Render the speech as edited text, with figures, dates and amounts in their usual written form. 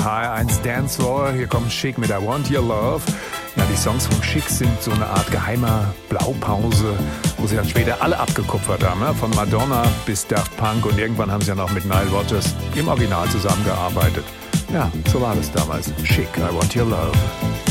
HR1 Dance Floor. Hier kommt Chic mit I Want Your Love. Ja, die Songs von Chic sind so eine Art geheimer Blaupause, wo sie dann später alle abgekupfert haben. Ne? Von Madonna bis Daft Punk und irgendwann haben sie dann auch mit Nile Rodgers im Original zusammengearbeitet. Ja, so war das damals. Chic, I Want Your Love.